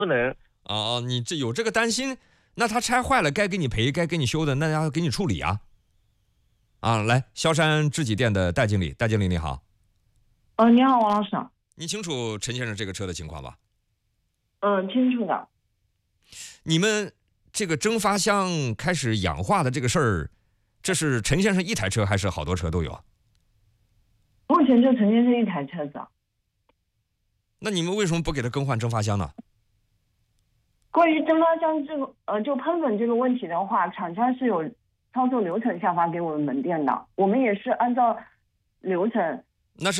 不能。 哦，你这有这个担心，那他拆坏了该给你赔，该给你修的，那要给你处理啊。来，萧山知己店的戴经理，戴经理你好。 你好，王老师。 你清楚陈先生这个车的情况吧？ 清楚的。 你们这个蒸发箱开始氧化的这个事儿，这是陈先生一台车还是好多车都有？ 目前就陈先生一台车子。 那你们为什么不给他更换蒸发箱呢？ 关于蒸发箱这个就喷粉这个问题的话，厂家是有操作流程下发给我们门店的，我们也是按照流程